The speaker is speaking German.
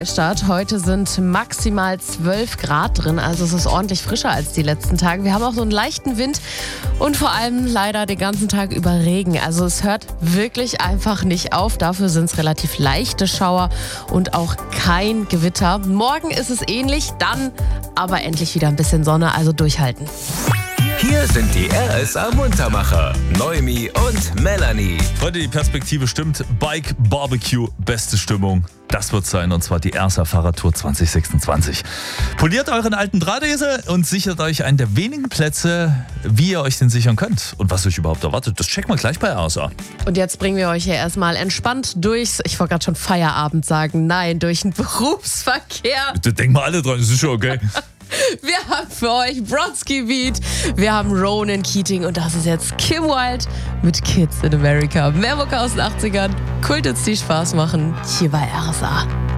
Start. Heute sind maximal 12 Grad drin, also es ist ordentlich frischer als die letzten Tage. Wir haben auch so einen leichten Wind und vor allem leider den ganzen Tag über Regen. Also es hört wirklich einfach nicht auf. Dafür sind es relativ leichte Schauer und auch kein Gewitter. Morgen ist es ähnlich, dann aber endlich wieder ein bisschen Sonne, also durchhalten. Hier sind die RSA-Muntermacher, Noemi und Melanie. Heute die Perspektive stimmt. Bike, Barbecue, beste Stimmung. Das wird sein, und zwar die RSA Fahrradtour 2026. Poliert euren alten Drahtesel und sichert euch einen der wenigen Plätze, wie ihr euch den sichern könnt. Und was euch überhaupt erwartet, das checken wir gleich bei RSA. Und jetzt bringen wir euch hier erstmal entspannt durchs, ich wollte gerade schon Feierabend sagen, nein, durch den Berufsverkehr. Da denken wir alle dran, das ist schon okay. Wir haben für euch Bronski Beat, wir haben Ronan Keating und das ist jetzt Kim Wilde mit Kids in America. Mehr Mucke aus den 80ern, Kult, die Spaß machen, hier bei RSA.